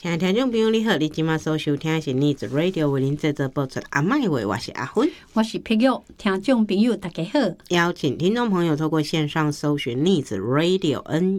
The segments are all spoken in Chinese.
亲爱的听众朋友你好，你今晚所收听的是 Needs Radio 为您制作播出阿麦话，我是阿芬， 我是碧玉。听众朋友大家好， 邀请听众朋友透过线上搜寻 Needs Radio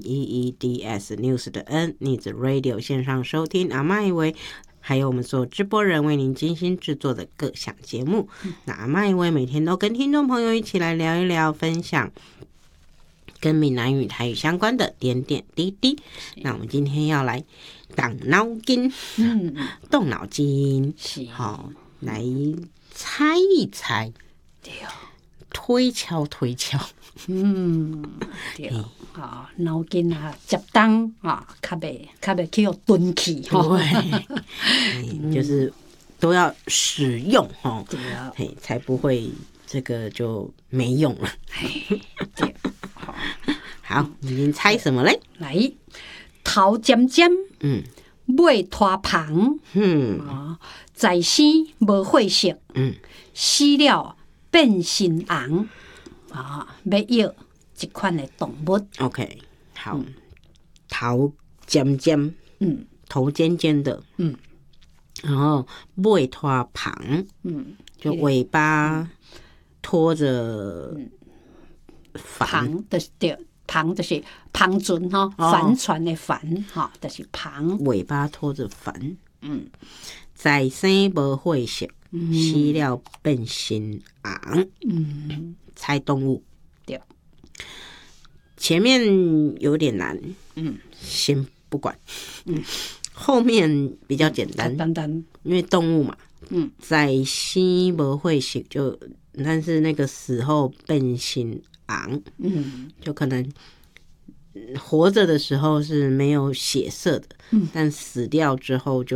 NEEDS News 的 Needs Radio 线上收听阿麦话，还有我们所有直播人为您精心制作的各项节目。那阿麦话每天都跟听众朋友一起来聊一聊，分享跟闽南语、台语相关的点点滴滴。那我们今天要来动脑筋，动脑筋，好，来猜一猜， 对， 推敲推敲， 对，啊，脑筋啊，接档啊，较袂去互蹲去吼， 对，就是都要使用吼， 对啊， 才不会这个就没用了。 对， 好，你猜什么嘞？ 来，头尖尖，尾拖旁，在生无血色，死了变成红，要要一款的动物。 OK， 好，头尖尖，头尖尖的，然后尾拖旁，就尾巴拖着旁就是对。旁就是旁船哈，帆船的帆哈，就是旁。 尾巴拖着帆，在生无血色，死了变成红。猜动物， 对。 前面有点难，先不管，后面比较简单，因为动物嘛，在生无血色就，但是那个死后变成红，就可能活着的时候是没有血色的，但死掉之后就